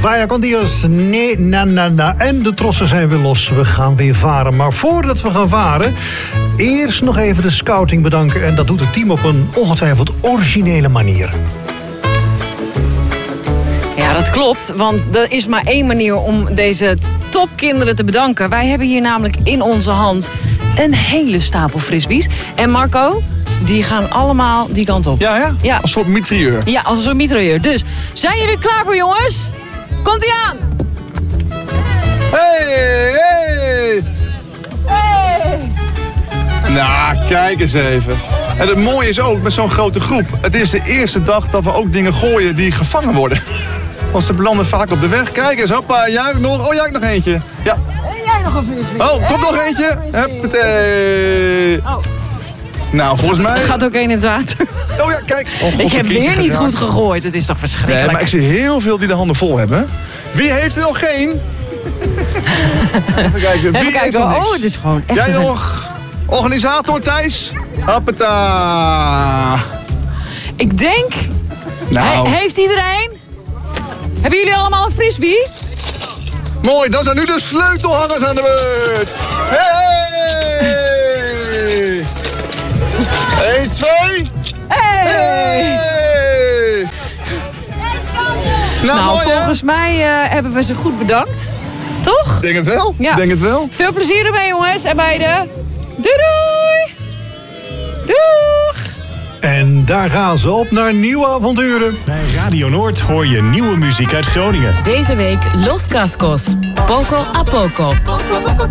Vaya con Dios, nee, na. En de trossen zijn weer los. We gaan weer varen. Maar voordat we gaan varen, eerst nog even de scouting bedanken. En dat doet het team op een ongetwijfeld originele manier. Ja, dat klopt. Want er is maar één manier om deze topkinderen te bedanken. Wij hebben hier namelijk in onze hand een hele stapel frisbees. En Marco, die gaan allemaal die kant op. Ja? Ja. Als een soort mitrailleur. Ja, als een soort mitrailleur. Dus, zijn jullie er klaar voor, jongens? Komt-ie aan! Hey! Nou, kijk eens even. En het mooie is ook, met zo'n grote groep, het is de eerste dag dat we ook dingen gooien die gevangen worden. Want ze belanden vaak op de weg. Kijk eens, hoppa, juich nog. Oh, juich nog eentje. Ja. En jij nog een frisbee? Oh, komt nog eentje. Huppatee. Oh. Nou, volgens mij... Er gaat ook één in het water. Oh ja, kijk. Oh, God, Ik heb weer niet goed gegooid. Het is toch verschrikkelijk. Nee, maar ik zie heel veel die de handen vol hebben. Wie heeft er nog geen? Even kijken. Wie heeft nog niks? Oh, het is gewoon echt... Jij nog? Organisator Thijs? Hoppata. Ik denk... Nou. Heeft iedereen? Hebben jullie allemaal een frisbee? Mooi, dan zijn nu de sleutelhangers aan de beurt. Hey! 1, 2. Hey! Nou, mooi, volgens mij hebben we ze goed bedankt. Toch? Denk het wel. Ja. Denk het wel. Veel plezier ermee, jongens. En beiden. Doei! Doeg! En daar gaan ze op naar nieuwe avonturen. Bij Radio Noord hoor je nieuwe muziek uit Groningen. Deze week Los Cascos. Poco a poco.